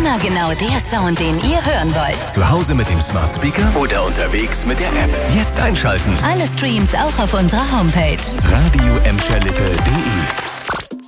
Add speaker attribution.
Speaker 1: Immer genau der Sound, den ihr hören wollt.
Speaker 2: Zu Hause mit dem Smart Speaker oder unterwegs mit der App. Jetzt einschalten.
Speaker 1: Alle Streams auch auf unserer Homepage.
Speaker 2: Radio-lippe.de